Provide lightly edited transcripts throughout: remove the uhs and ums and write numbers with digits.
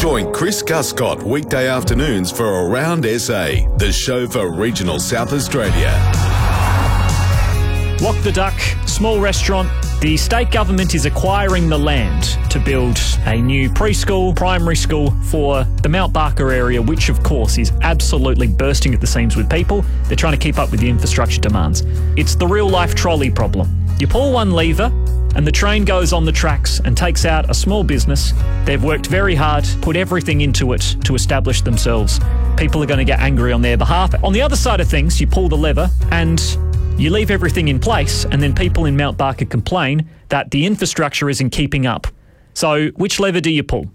Join Chris Guscott weekday afternoons for Around SA, the show for regional South Australia. Walk the Duck, small restaurant. The state government is acquiring the land to build a new preschool, primary school for the Mount Barker area, which of course is absolutely bursting at the seams with people. They're trying to keep up with the infrastructure demands. It's the real life trolley problem. You pull one lever and the train goes on the tracks and takes out a small business. They've worked very hard, put everything into it to establish themselves. People are going to get angry on their behalf. On the other side of things, you pull the lever and you leave everything in place, and then people in Mount Barker complain that the infrastructure isn't keeping up. So which lever do you pull?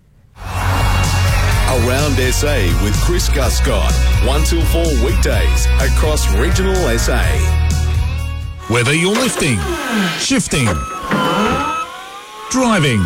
Around SA with Chris Guscott, 1 till 4 weekdays across regional SA. Whether you're lifting, shifting, driving,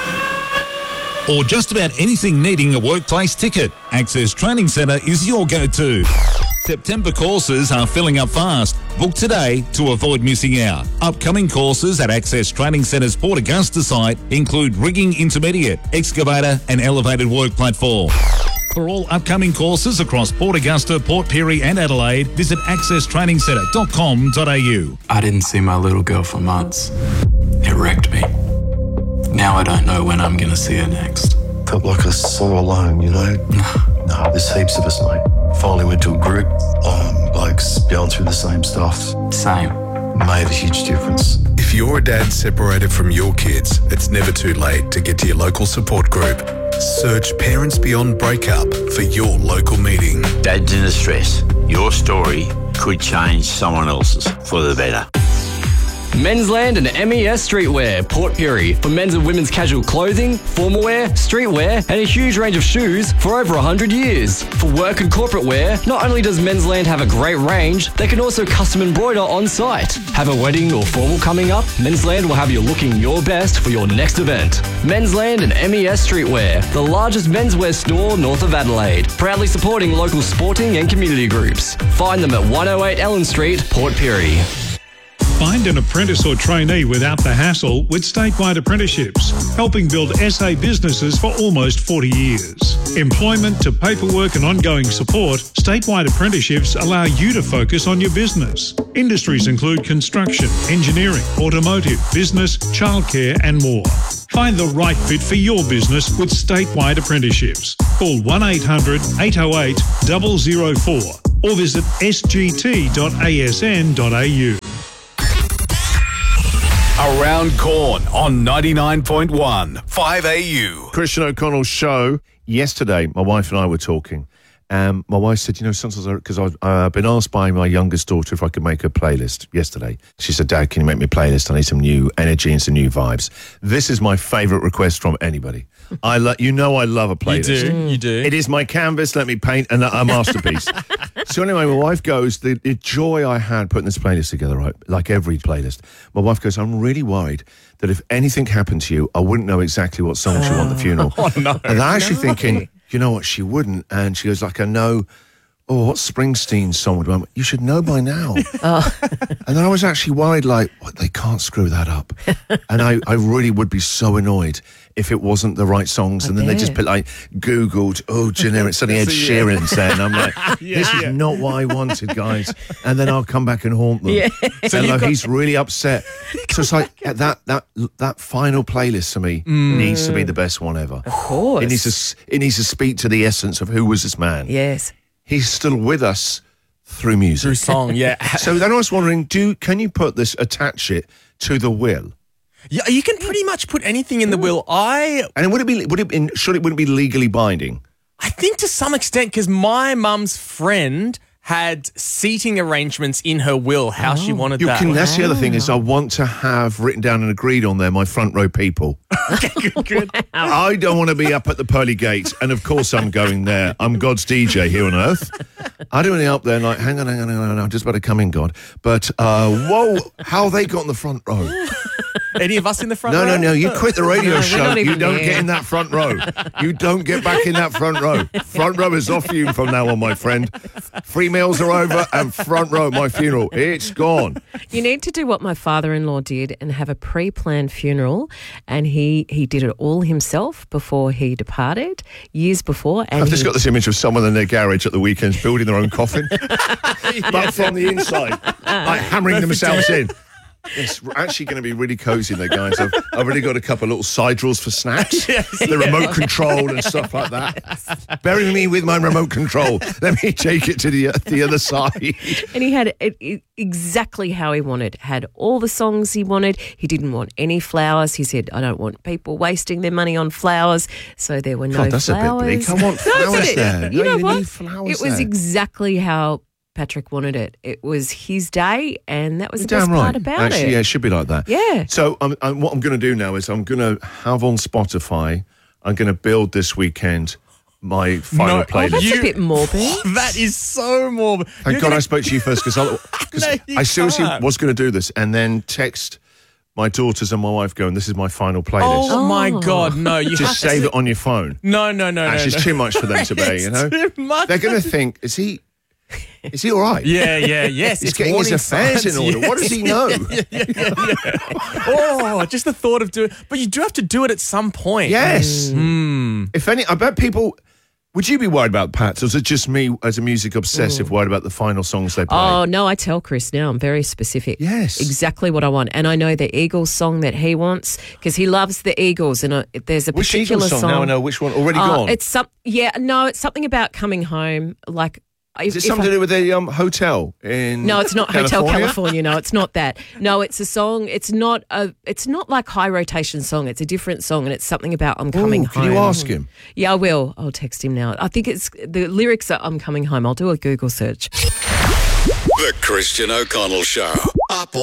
or just about anything needing a workplace ticket, Access Training Centre is your go-to. September courses are filling up fast. Book today to avoid missing out. Upcoming courses at Access Training Centre's Port Augusta site include rigging intermediate, excavator and elevated work platform. For all upcoming courses across Port Augusta, Port Pirie and Adelaide, visit accesstrainingsentre.com.au. I didn't see my little girl for months. It wrecked me. Now I don't know when I'm going to see her next. Felt like I was so alone, you know? No, there's heaps of us, mate. Finally went to a group, blokes going through the same stuff. Same. Made a huge difference. If you're a dad separated from your kids, it's never too late to get to your local support group. Search Parents Beyond Breakup for your local meeting. Dads in distress. Your story could change someone else's for the better. Mensland and MES Streetwear, Port Pirie, for men's and women's casual clothing, formal wear, streetwear, and a huge range of shoes for over 100 years. For work and corporate wear, not only does Mensland have a great range, they can also custom embroider on site. Have a wedding or formal coming up? Mensland will have you looking your best for your next event. Mensland and MES Streetwear, the largest menswear store north of Adelaide, proudly supporting local sporting and community groups. Find them at 108 Ellen Street, Port Pirie. Find an apprentice or trainee without the hassle with Statewide Apprenticeships, helping build SA businesses for almost 40 years. Employment to paperwork and ongoing support, Statewide Apprenticeships allow you to focus on your business. Industries include construction, engineering, automotive, business, childcare and more. Find the right fit for your business with Statewide Apprenticeships. Call 1800 808 004 or visit sgt.asn.au. Around Corn on 99.1 5AU. Christian O'Connell's show. Yesterday, my wife and I were talking. My wife said, you know, sometimes, because I've been asked by my youngest daughter if I could make a playlist yesterday. She said, Dad, can you make me a playlist? I need some new energy and some new vibes. This is my favourite request from anybody. I love a playlist. You do. It is my canvas, let me paint a masterpiece. So anyway, my wife goes, the joy I had putting this playlist together, right, like every playlist, my wife goes, I'm really worried that if anything happened to you, I wouldn't know exactly what songs you want at the funeral. Oh, no. And I'm actually thinking, you know what, she wouldn't. And she goes, like, I know, what Springsteen's song would be? You should know by now. And then I was actually worried, like, what, they can't screw that up. And I really would be so annoyed if it wasn't the right songs. And then they just put, like, Googled, generic, suddenly Ed Sheeran's there. And I'm like, this is not what I wanted, guys. And then I'll come back and haunt them. Yeah. So and he's really upset. So it's like, that final playlist for me needs to be the best one ever. Of course. It needs to speak to the essence of who was this man. Yes. He's still with us through music. Through song, yeah. So then I was wondering, can you attach it to the will? Yeah, you can pretty much put anything in the will. And wouldn't it be legally binding? I think to some extent, because my mum's friend had seating arrangements in her will, how she wanted that. That's the other thing is I want to have written down and agreed on there my front row people. Okay, good. I don't want to be up at the pearly gates, and of course I'm going there. I'm God's DJ here on earth. I don't want to be up there like, hang on, I'm just about to come in, God. But, whoa, how they got in the front row? Any of us in the front row? No, you quit the radio show. You don't get in that front row. You don't get back in that front row. Front row is off you from now on, my friend. Free meals are over and front row at my funeral. It's gone. You need to do what my father-in-law did and have a pre-planned funeral, and he did it all himself before he departed, years before. And I've just got this image of someone in their garage at the weekends building their own coffin, but from the inside, like hammering themselves in. It's actually going to be really cozy there, guys. I've already got a couple of little side drawers for snacks, the remote control and stuff like that. Bury me with my remote control. Let me take it to the other side. And he had it exactly how he wanted. Had all the songs he wanted. He didn't want any flowers. He said, I don't want people wasting their money on flowers. So there were no God, that's flowers. a bit bleak. I want flowers there. You know what? Need flowers It was there. exactly how Patrick wanted it. It was his day, and that was the best Damn right. part about Actually, it. yeah, it should be like that. Yeah. So what I'm going to do now is I'm going to have on Spotify, I'm going to build this weekend my final playlist. Oh, that's a bit morbid. That is so morbid. Thank God I spoke to you first, because No, I seriously can't. was going to do this and then text my daughters and my wife going, this is my final playlist. Oh, my God, no. You have Just save it on your phone. No. Actually, it's too much for them to bear, you know? Too much. They're going to think, is he all right? Yes. He's getting his affairs in order. What does he know? Oh, just the thought of doing but you do have to do it at some point. Yes. If any, I bet people... Would you be worried about Pats, or is it just me as a music obsessive worried about the final songs they play? Oh, no, I tell Chris now. I'm very specific. Yes. Exactly what I want. And I know the Eagles song that he wants because he loves the Eagles. And there's a Which particular Eagles song? Now I know which one. Already gone? It's something about coming home. Like, Is it something to do with the hotel in No, it's not California? Hotel California. No, it's not that. No, it's a song. It's not like high rotation song. It's a different song, and it's something about I'm coming home. Can you ask him? Yeah, I will. I'll text him now. I think it's the lyrics are I'm coming home. I'll do a Google search. The Christian O'Connell Show. Up